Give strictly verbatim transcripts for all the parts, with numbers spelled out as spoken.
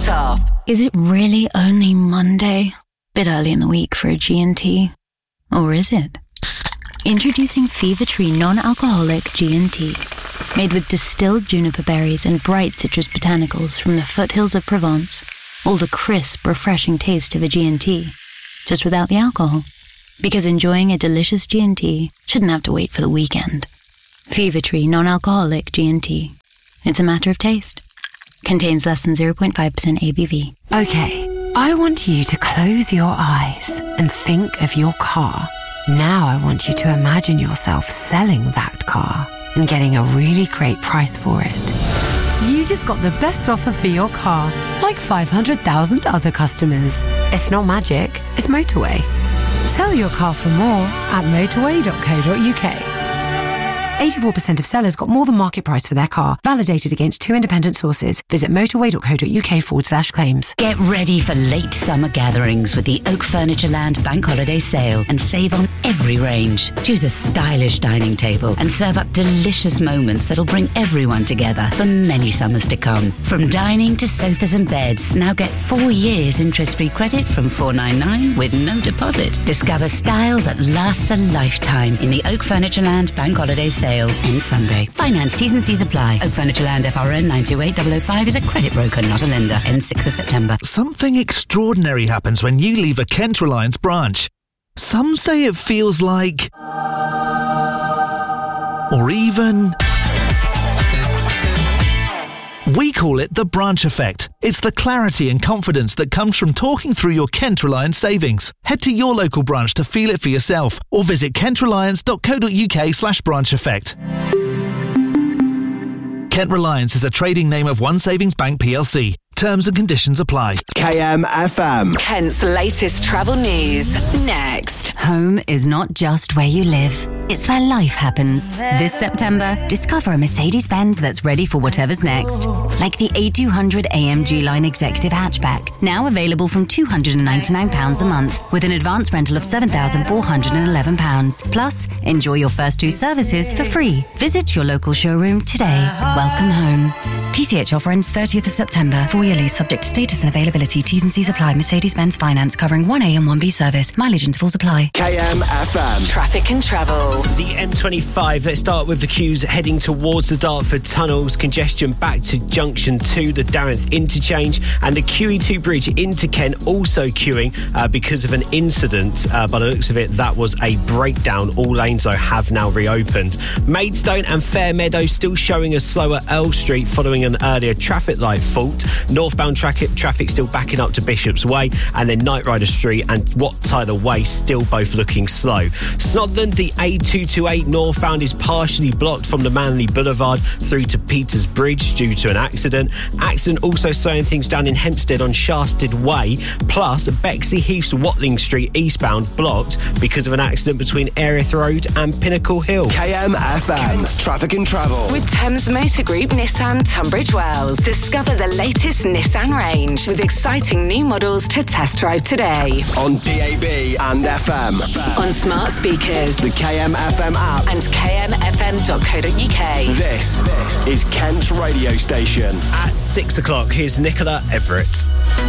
Cut Off. Is it really only Monday? Bit early in the week for a G and T. Or is it? Introducing Fever Tree non-alcoholic G and T. Made with distilled juniper berries and bright citrus botanicals from the foothills of Provence. All the crisp, refreshing taste of a G and T. Just without the alcohol. Because enjoying a delicious G and T shouldn't have to wait for the weekend. Fever Tree non-alcoholic G and T. It's a matter of taste. Contains less than zero point five percent A B V. Okay, I want you to close your eyes and think of your car. Now I want you to imagine yourself selling that car and getting a really great price for it. You just got the best offer for your car, like five hundred thousand other customers. It's not magic, it's Motorway. Sell your car for more at motorway dot co dot uk. eighty-four percent of sellers got more than market price for their car, validated against two independent sources. Visit motorway dot co dot uk forward slash claims. Get ready for late summer gatherings with the Oak Furniture Land Bank Holiday Sale and save on every range. Choose a stylish dining table and serve up delicious moments that'll bring everyone together for many summers to come. From dining to sofas and beds, now get four years interest-free credit from four ninety-nine with no deposit. Discover style that lasts a lifetime in the Oak Furniture Land Bank Holiday Sale. Ends Sunday. Finance T's and C's apply. Oak Furniture Land F R N nine two eight zero zero five is a credit broker, not a lender. Ends sixth of September. Something extraordinary happens when you leave a Kent Reliance branch. Some say it feels like... or even... we call it the branch effect. It's the clarity and confidence that comes from talking through your Kent Reliance savings. Head to your local branch to feel it for yourself or visit kent reliance dot co dot uk slash branch effect. Kent Reliance is a trading name of One Savings Bank P L C. Terms and conditions apply. K M F M. Kent's latest travel news. Next. Home is not just where you live. It's where life happens. This September, discover a Mercedes-Benz that's ready for whatever's next. Like the A two hundred A M G Line Executive Hatchback. Now available from two hundred ninety-nine pounds a month with an advance rental of seven thousand four hundred eleven pounds. Plus, enjoy your first two services for free. Visit your local showroom today. Welcome home. P C H offer ends thirtieth of September. Four-year lease subject to status and availability. T's and C's apply. Mercedes-Benz Finance covering one A and one B service. Mileage intervals apply. K M F M. Traffic and travel. The M twenty-five, let's start with the queues heading towards the Dartford tunnels. Congestion back to junction two, the Darenth interchange, and the Q E two bridge into Kent also queuing uh, because of an incident. Uh, by the looks of it, that was a breakdown. All lanes, though, have now reopened. Maidstone and Fairmeadow still showing a slower Earl Street following an earlier traffic light fault. Northbound traffic, traffic still backing up to Bishop's Way, and then Knight Rider Street and Wat Tyler Way still both looking slow. Snodland, the A two twenty-eight northbound is partially blocked from the Manley Boulevard through to Peters Bridge due to an accident. Accident also slowing things down in Hempstead on Shasted Way, plus Bexley Heath Watling Street eastbound blocked because of an accident between Erith Road and Pinnacle Hill. K M F M. Kent's Traffic and Travel. With Thames Motor Group Nissan Tunbridge Wells. Discover the latest Nissan range with exciting new models to test drive today. On D A B and F M. On smart speakers. The K M F M app. And k m f m dot co dot u k. This, this is Kent's radio station. At six o'clock, here's Nicola Everett.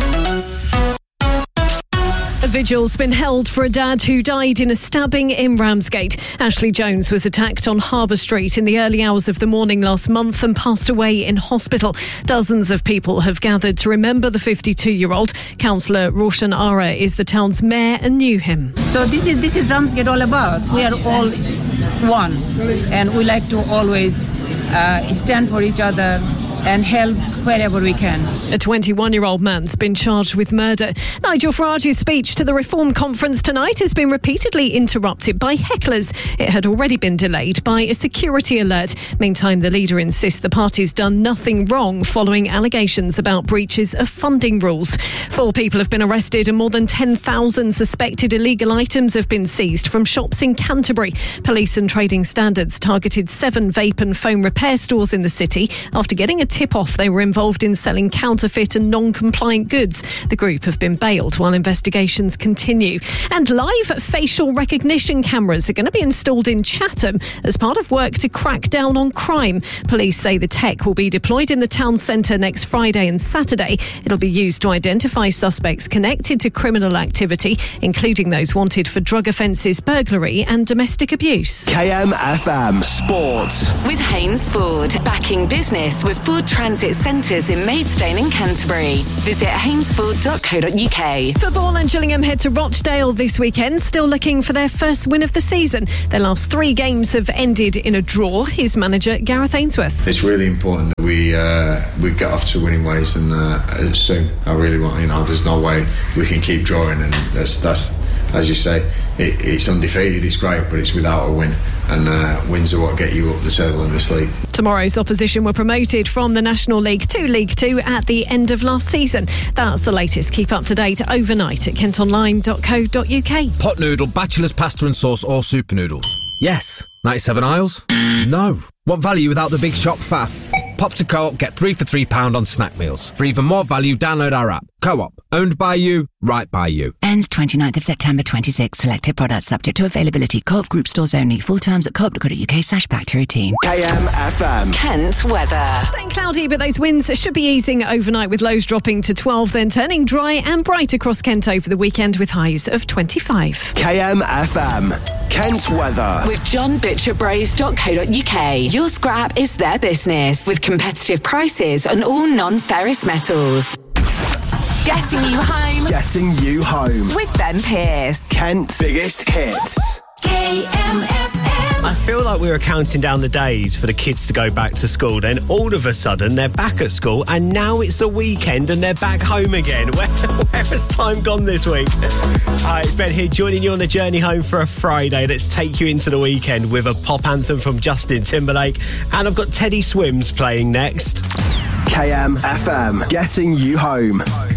A vigil's been held for a dad who died in a stabbing in Ramsgate. Ashley Jones was attacked on Harbour Street in the early hours of the morning last month and passed away in hospital. Dozens of people have gathered to remember the fifty-two-year-old. Councillor Roshan Ara is the town's mayor and knew him. So this is this is Ramsgate all about. We are all one, and we like to always uh, stand for each other and help wherever we can. A twenty-one-year-old man's been charged with murder. Nigel Farage's speech to the Reform Conference tonight has been repeatedly interrupted by hecklers. It had already been delayed by a security alert. Meantime, the leader insists the party's done nothing wrong following allegations about breaches of funding rules. Four people have been arrested and more than ten thousand suspected illegal items have been seized from shops in Canterbury. Police and trading standards targeted seven vape and phone repair stores in the city after getting a tip-off they were involved in selling counterfeit and non-compliant goods. The group have been bailed while investigations continue. And live facial recognition cameras are going to be installed in Chatham as part of work to crack down on crime. Police say the tech will be deployed in the town centre next Friday and Saturday. It'll be used to identify suspects connected to criminal activity, including those wanted for drug offences, burglary and domestic abuse. K M F M Sports. With Haynes Ford, backing business with Ford Transit Centres in Maidstone and Canterbury. Visit haynesford dot co dot uk. Football and Gillingham head to Rochdale this weekend, still looking for their first win of the season. Their last three games have ended in a draw. His manager, Gareth Ainsworth. It's really important that we uh, we get off to winning ways and uh, soon. I really want, you know, there's no way we can keep drawing, and that's, that's as you say, it, it's undefeated, it's great, but it's without a win. And uh, wins are what get you up the table in this league. Tomorrow's opposition were promoted from the National League to League Two at the end of last season. That's the latest. Keep up to date overnight at kent online dot co dot uk. Pot noodle, bachelor's pasta and sauce or super noodles? Yes. ninety-seven aisles? No. Want value without the big shop faff? Pop to Co-op, get three for three pound on snack meals. For even more value, download our app. Co-op, owned by you, right by you. Ends twenty-ninth of September twenty-six. Selected products subject to availability. Co-op group stores only. Full terms at co op dot co dot uk slash back to routine. K M F M Kent weather. Staying cloudy, but those winds should be easing overnight with lows dropping to twelve, then turning dry and bright across Kent over the weekend with highs of twenty-five. K M F M Kent weather. With john butcher bros dot co dot uk. Your scrap is their business with competitive prices on all non-ferrous metals. Getting you home. Getting you home. With Ben Pearce. Kent's biggest hits. K M F M. I feel like we were counting down the days for the kids to go back to school. Then all of a sudden they're back at school and now it's the weekend and they're back home again. Where, where has time gone this week? Hi, it's Ben here joining you on the journey home for a Friday. Let's take you into the weekend with a pop anthem from Justin Timberlake. And I've got Teddy Swims playing next. K M F M, getting you home.